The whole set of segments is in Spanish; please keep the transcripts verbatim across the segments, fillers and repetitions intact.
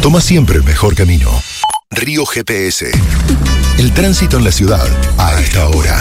Toma siempre el mejor camino. Río G P S. El tránsito en la ciudad a esta hora.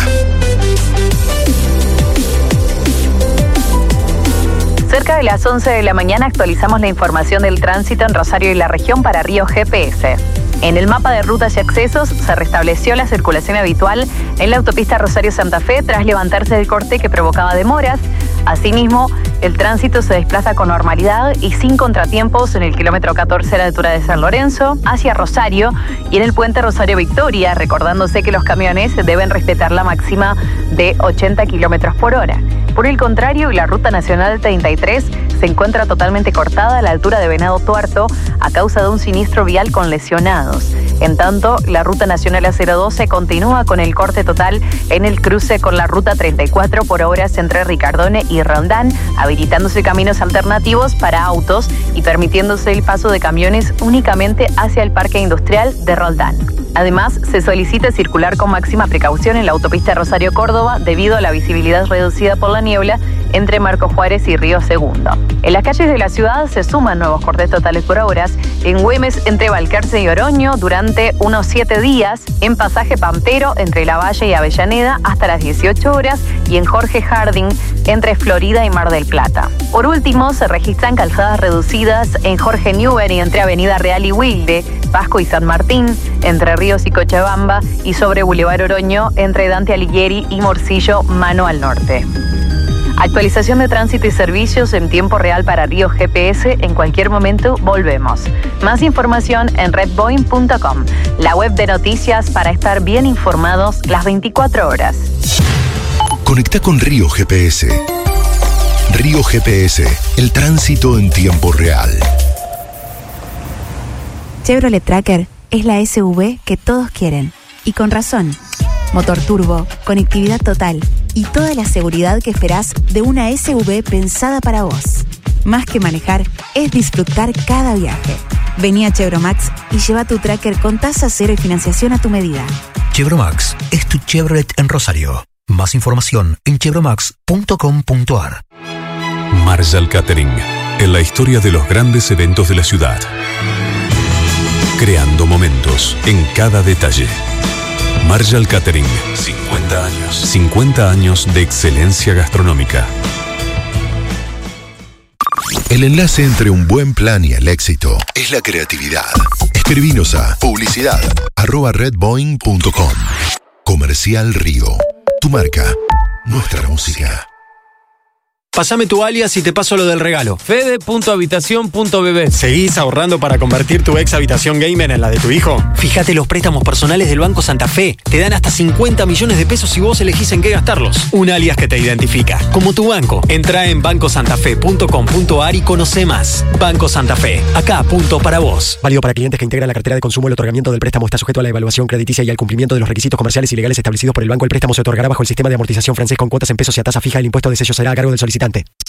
Cerca de las once de la mañana actualizamos la información del tránsito en Rosario y la región para Río G P S. En el mapa de rutas y accesos se restableció la circulación habitual en la autopista Rosario-Santa Fe tras levantarse del corte que provocaba demoras. Asimismo, el tránsito se desplaza con normalidad y sin contratiempos en el kilómetro catorce a la altura de San Lorenzo, hacia Rosario y en el puente Rosario-Victoria, recordándose que los camiones deben respetar la máxima de ochenta kilómetros por hora. Por el contrario, la ruta nacional treinta y tres se encuentra totalmente cortada a la altura de Venado Tuerto a causa de un siniestro vial con lesionados. En tanto, la ruta nacional A cero doce continúa con el corte total en el cruce con la ruta treinta y cuatro por horas entre Ricardone y Roldán, habilitándose caminos alternativos para autos y permitiéndose el paso de camiones únicamente hacia el parque industrial de Roldán. Además, se solicita circular con máxima precaución en la autopista Rosario-Córdoba debido a la visibilidad reducida por la niebla entre Marco Juárez y Río Segundo. En las calles de la ciudad se suman nuevos cortes totales por horas. En Güemes, entre Balcarce y Oroño, durante unos siete días. En Pasaje Pampero, entre Lavalle y Avellaneda, hasta las dieciocho horas. Y en Jorge Harding, entre Florida y Mar del Plata. Por último, se registran calzadas reducidas en Jorge Newbery, entre Avenida Real y Wilde, Pasco y San Martín, entre Ríos y Cochabamba, y sobre Boulevard Oroño, entre Dante Alighieri y Morcillo, mano al norte. Actualización de tránsito y servicios en tiempo real para Río G P S. En cualquier momento volvemos. Más información en redboeing punto com, la web de noticias para estar bien informados las veinticuatro horas. Conecta con Río G P S. Río G P S, el tránsito en tiempo real. Chevrolet Tracker es la S U V que todos quieren. Y con razón. Motor turbo, conectividad total y toda la seguridad que esperás de una S U V pensada para vos. Más que manejar, es disfrutar cada viaje. Vení a Chevromax y lleva tu Tracker con tasa cero y financiación a tu medida. Chevromax es tu Chevrolet en Rosario. Más información en chevromax punto com punto a r. Marshall Catering, en la historia de los grandes eventos de la ciudad. Creando momentos en cada detalle. Marshall Catering, cincuenta años. cincuenta años de excelencia gastronómica. El enlace entre un buen plan y el éxito es la creatividad. Escribinos a publicidad arroba redboeing punto com. Comercial Río. Tu marca, nuestra música. Pásame tu alias y te paso lo del regalo. Fede punto habitación punto b b. ¿Seguís ahorrando para convertir tu ex habitación gamer en la de tu hijo? Fíjate los préstamos personales del Banco Santa Fe. Te dan hasta cincuenta millones de pesos si vos elegís en qué gastarlos. Un alias que te identifica, como tu banco. Entrá en banco santa fe punto com punto a r y conoce más. Banco Santa Fe, acá punto para vos. Válido para clientes que integran la cartera de consumo. El otorgamiento del préstamo está sujeto a la evaluación crediticia y al cumplimiento de los requisitos comerciales y legales establecidos por el banco. El préstamo se otorgará bajo el sistema de amortización francés con cuotas en pesos y a tasa fija. El impuesto de sello será a cargo del solicitante.